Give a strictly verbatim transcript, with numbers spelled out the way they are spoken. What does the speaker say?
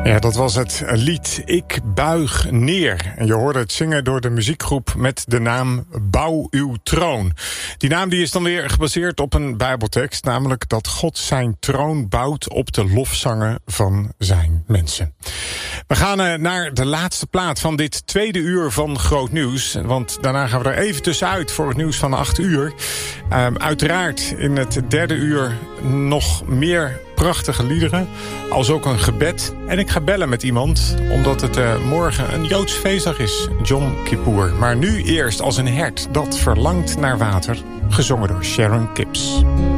Ja, dat was het lied Ik Buig Neer. En je hoorde het zingen door de muziekgroep met de naam Bouw uw troon. Die naam die is dan weer gebaseerd op een Bijbeltekst, namelijk dat God zijn troon bouwt op de lofzangen van zijn mensen. We gaan naar de laatste plaat van dit tweede uur van Groot Nieuws. Want daarna gaan we er even tussenuit voor het nieuws van acht uur. Um, uiteraard in het derde uur nog meer prachtige liederen, als ook een gebed. En ik ga bellen met iemand, omdat het uh, morgen een Joods feestdag is, Yom Kippur. Maar nu eerst als een hert dat verlangt naar water, gezongen door Sharon Kips.